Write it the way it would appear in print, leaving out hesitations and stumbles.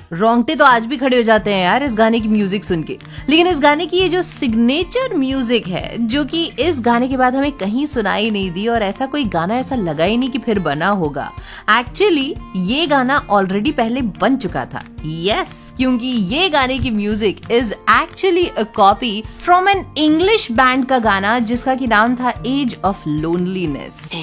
रोंगटे तो आज भी खड़े हो जाते हैं यार इस गाने की म्यूजिक सुन के। लेकिन इस गाने की ये जो सिग्नेचर म्यूजिक है, जो कि इस गाने के बाद हमें कहीं सुनाई नहीं दी और ऐसा कोई गाना ऐसा लगा ही नहीं कि फिर बना होगा। एक्चुअली ये गाना ऑलरेडी पहले बन चुका था। यस, क्योंकि ये गाने की music is actually a copy from an English band का गाना जिसका की नाम था एज ऑफ लोनलीनेस।